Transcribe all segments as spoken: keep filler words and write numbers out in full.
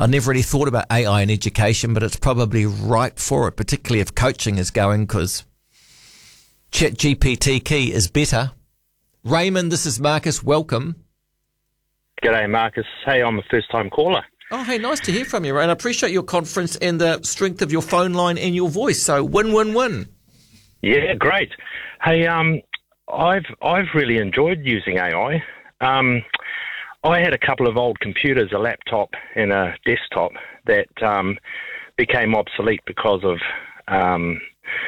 I never really thought about A I in education, but it's probably right for it, particularly if coaching is going, because ChatGPT key is better. Raymond, this is Marcus. Welcome. G'day, Marcus. Hey, I'm a first-time caller. Oh, hey, nice to hear from you, Ray. And I appreciate your confidence and the strength of your phone line and your voice. So win, win, win. Yeah, great. Hey, um, I've I've really enjoyed using A I. Um, I had a couple of old computers, a laptop and a desktop, that um, became obsolete because of um,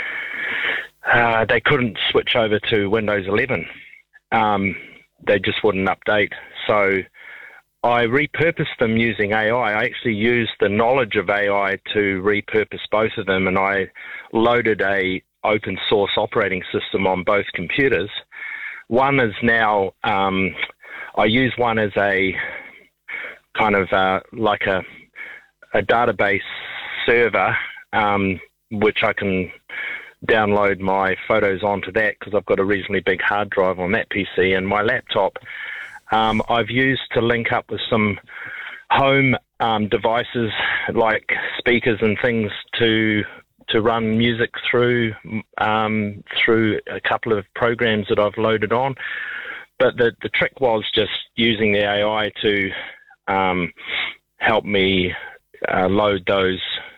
uh, they couldn't switch over to Windows eleven. Um, they just wouldn't update. So I repurposed them using A I. I actually used the knowledge of A I to repurpose both of them, and I loaded a open source operating system on both computers. One is now, um, I use one as a kind of uh, like a, a database server, um, which I can download my photos onto that because I've got a reasonably big hard drive on that P C, and my laptop Um, I've used to link up with some home um, devices like speakers and things to to run music through um, through a couple of programs that I've loaded on. But the, the trick was just using the A I to um, help me uh, load those,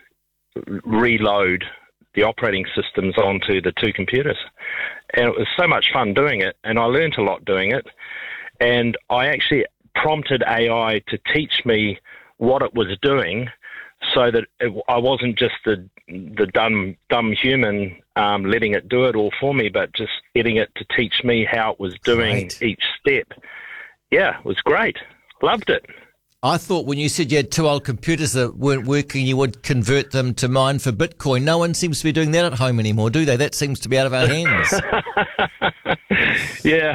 reload the operating systems onto the two computers. And it was so much fun doing it, and I learned a lot doing it. And I actually prompted A I to teach me what it was doing, so that it, I wasn't just the the dumb dumb human um, letting it do it all for me, but just getting it to teach me how it was doing Great. each step. Yeah, it was great. Loved it. I thought when you said you had two old computers that weren't working, you would convert them to mine for Bitcoin. No one seems to be doing that at home anymore, do they? That seems to be out of our hands. Yeah.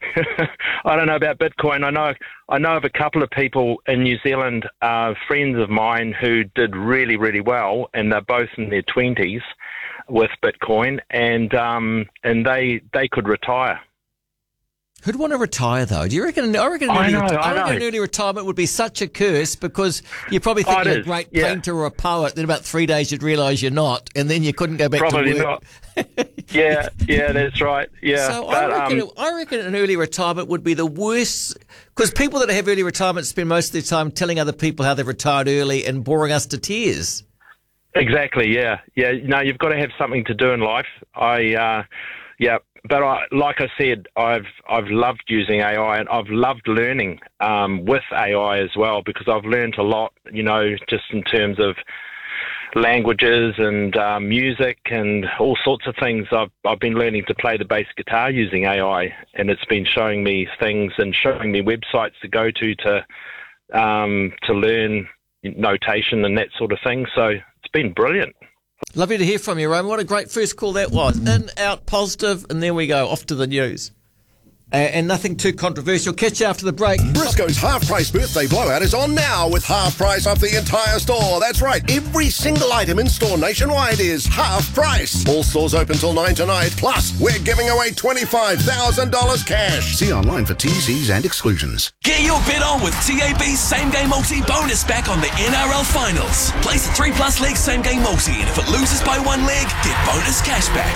I don't know about Bitcoin. I know I know of a couple of people in New Zealand, uh, friends of mine, who did really, really well, and they're both in their twenties with Bitcoin, and um, and they they could retire. Who'd want to retire, though? Do you reckon? I reckon, an I early, know, I I reckon know. an early retirement would be such a curse, because you probably think Oh, it you're a is, great yeah. painter or a poet. Then about three days you'd realise you're not, and then you couldn't go back Probably to work. not. Yeah, yeah, that's right. Yeah, So but, I reckon, um, I reckon an early retirement would be the worst, because people that have early retirement spend most of their time telling other people how they've retired early and boring us to tears. exactly. Yeah, yeah. No, you've got to have something to do in life. I, uh, yeah. But I, like I said, I've I've loved using A I, and I've loved learning um, with A I as well, because I've learned a lot, you know, just in terms of languages and uh, music and all sorts of things. I've I've been learning to play the bass guitar using A I, and it's been showing me things and showing me websites to go to to um, to learn notation and that sort of thing. So it's been brilliant. Lovely to hear from you, Roman. What a great first call that was. In, out, positive, and then we go off to the news. Uh, and nothing too controversial. Catch you after the break. Briscoe's half-price birthday blowout is on now with half price off the entire store. That's right. Every single item in store nationwide is half price. All stores open till nine tonight. Plus, we're giving away twenty-five thousand dollars cash. See online for T Cs and exclusions. Get your bet on with T A B's Same Game Multi bonus back on the N R L Finals. Place a three plus leg Same Game Multi, and if it loses by one leg, get bonus cash back.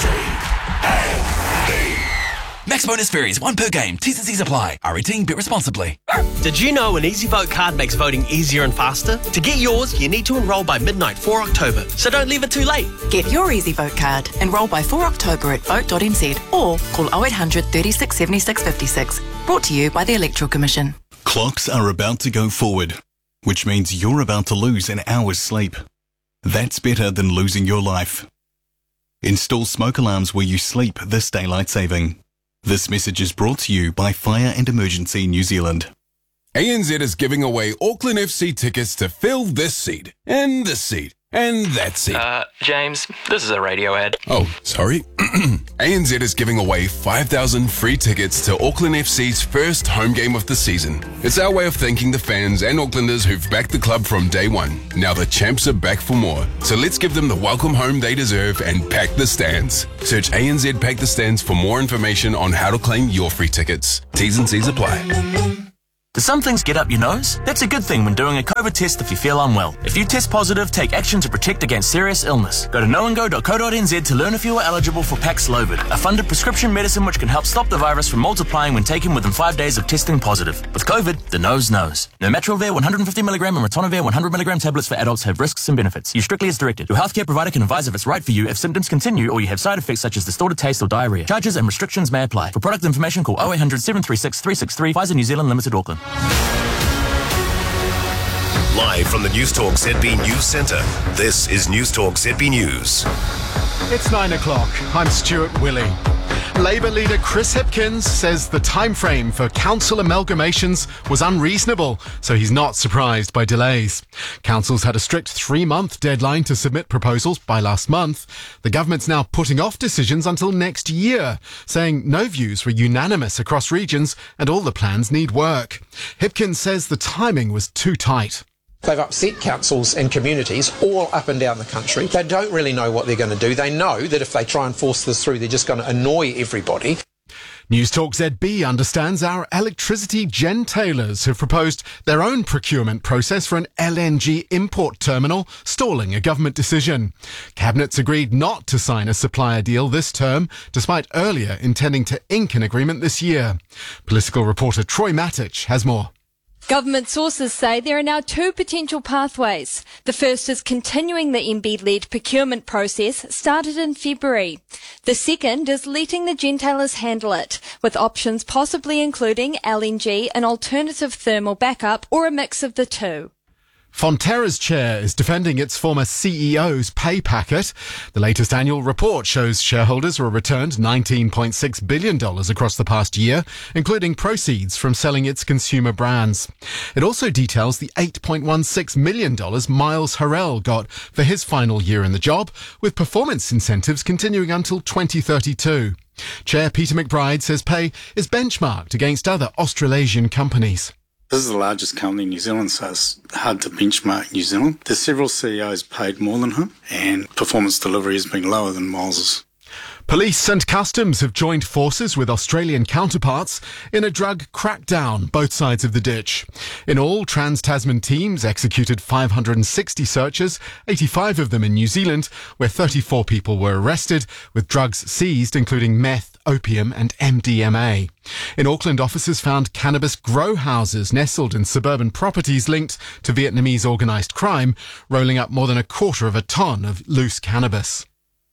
Max bonus varies, one per game. T's and C's apply. R eighteen, bet responsibly. Did you know an EasyVote card makes voting easier and faster? To get yours, you need to enrol by midnight four October, so don't leave it too late. Get your EasyVote card. Enrol by four October at vote dot n z or call oh eight hundred, thirty-six, seventy-six, fifty-six. Brought to you by the Electoral Commission. Clocks are about to go forward, which means you're about to lose an hour's sleep. That's better than losing your life. Install smoke alarms where you sleep this daylight saving. This message is brought to you by Fire and Emergency New Zealand. A N Z is giving away Auckland F C tickets to fill this seat, and this seat, and that seat. Uh, James, this is a radio ad. Oh, sorry. A N Z is giving away five thousand free tickets to Auckland F C's first home game of the season. It's our way of thanking the fans and Aucklanders who've backed the club from day one. Now the champs are back for more. So let's give them the welcome home they deserve and pack the stands. Search A N Z Pack the Stands for more information on how to claim your free tickets. T's and C's apply. Do some things get up your nose? That's a good thing when doing a COVID test if you feel unwell. If you test positive, take action to protect against serious illness. Go to knowandgo dot co dot n z to learn if you are eligible for Paxlovid, a funded prescription medicine which can help stop the virus from multiplying when taken within five days of testing positive. With COVID, the nose knows. Nirmatrelvir one hundred fifty milligram and ritonavir one hundred milligram tablets for adults have risks and benefits. Use strictly as directed. Your healthcare provider can advise if it's right for you if symptoms continue or you have side effects such as distorted taste or diarrhea. Charges and restrictions may apply. For product information, call oh eight hundred, seven three six, three six three. Pfizer New Zealand Limited, Auckland. Live from the Newstalk Z B News Centre, this is Newstalk Z B News. It's nine o'clock. I'm Stuart Willey. Labour leader Chris Hipkins says the timeframe for council amalgamations was unreasonable, so he's not surprised by delays. Councils had a strict three-month deadline to submit proposals by last month. The government's now putting off decisions until next year, saying no views were unanimous across regions and all the plans need work. Hipkins says the timing was too tight. They've upset councils and communities all up and down the country. They don't really know what they're going to do. They know that if they try and force this through, they're just going to annoy everybody. Newstalk Z B understands our electricity gentailers have proposed their own procurement process for an L N G import terminal, stalling a government decision. Cabinet's agreed not to sign a supplier deal this term, despite earlier intending to ink an agreement this year. Political reporter Troy Matic has more. Government sources say there are now two potential pathways. The first is continuing the M B-led procurement process started in February. The second is letting the gentailers handle it, with options possibly including L N G, an alternative thermal backup, or a mix of the two. Fonterra's chair is defending its former C E O's pay packet. The latest annual report shows shareholders were returned nineteen point six billion dollars across the past year, including proceeds from selling its consumer brands. It also details the eight point one six million dollars Miles Harrell got for his final year in the job, with performance incentives continuing until twenty thirty-two. Chair Peter McBride says pay is benchmarked against other Australasian companies. This is the largest company in New Zealand, so it's hard to benchmark New Zealand. There's several C E Os paid more than him, and performance delivery has been lower than Miles's. Police and customs have joined forces with Australian counterparts in a drug crackdown, both sides of the ditch. In all, Trans-Tasman teams executed five hundred sixty searches, eighty-five of them in New Zealand, where thirty-four people were arrested, with drugs seized including meth, opium and M D M A. In Auckland, officers found cannabis grow houses nestled in suburban properties linked to Vietnamese organised crime, rolling up more than a quarter of a tonne of loose cannabis.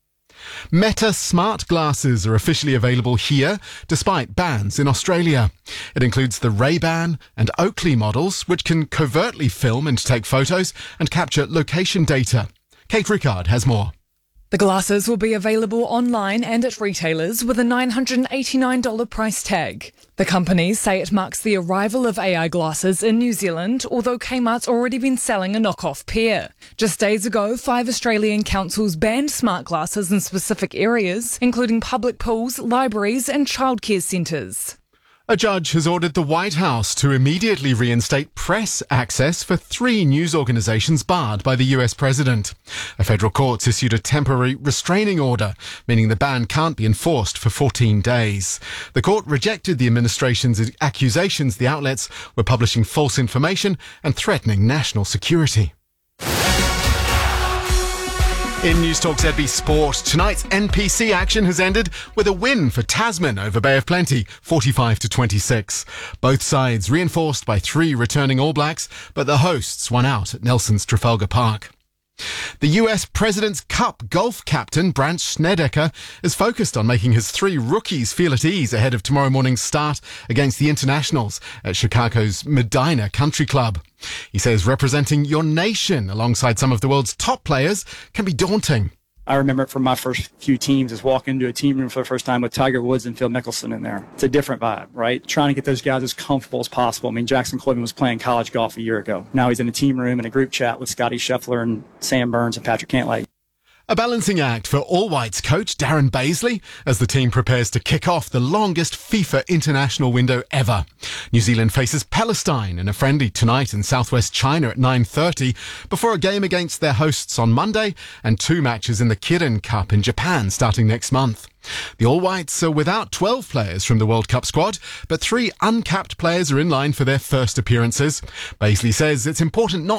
Meta smart glasses are officially available here, despite bans in Australia. It includes the Ray-Ban and Oakley models, which can covertly film and take photos and capture location data. Kate Rickard has more. The glasses will be available online and at retailers with a nine hundred eighty-nine dollars price tag. The companies say it marks the arrival of A I glasses in New Zealand, although Kmart's already been selling a knockoff pair. Just days ago, five Australian councils banned smart glasses in specific areas, including public pools, libraries and childcare centres. A judge has ordered the White House to immediately reinstate press access for three news organisations barred by the U S president. A federal court's issued a temporary restraining order, meaning the ban can't be enforced for fourteen days. The court rejected the administration's accusations the outlets were publishing false information and threatening national security. In Newstalk Z B Sport, tonight's N P C action has ended with a win for Tasman over Bay of Plenty, forty-five to twenty-six. Both sides reinforced by three returning All Blacks, but the hosts won out at Nelson's Trafalgar Park. The U S President's Cup golf captain, Brandt Snedeker, is focused on making his three rookies feel at ease ahead of tomorrow morning's start against the Internationals at Chicago's Medina Country Club. He says representing your nation alongside some of the world's top players can be daunting. I remember it from my first few teams is walking into a team room for the first time with Tiger Woods and Phil Mickelson in there. It's a different vibe, right? Trying to get those guys as comfortable as possible. I mean, Jackson Coleman was playing college golf a year ago. Now he's in a team room in a group chat with Scotty Scheffler and Sam Burns and Patrick Cantlay. A balancing act for All Whites coach Darren Baisley as the team prepares to kick off the longest FIFA international window ever. New Zealand faces Palestine in a friendly tonight in southwest China at nine thirty before a game against their hosts on Monday and two matches in the Kirin Cup in Japan starting next month. The All Whites are without twelve players from the World Cup squad, but three uncapped players are in line for their first appearances. Baisley says it's important not